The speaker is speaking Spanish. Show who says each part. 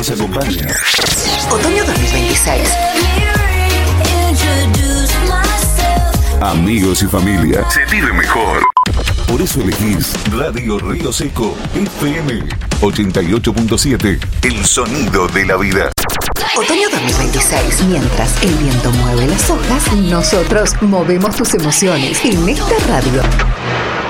Speaker 1: nos acompaña.
Speaker 2: Otoño 2026.
Speaker 1: Amigos y familia, se vive mejor. Por eso elegís Radio Río Seco FM 88.7, el sonido de la vida.
Speaker 2: Otoño 2026. Mientras el viento mueve las hojas, nosotros movemos tus emociones en esta radio.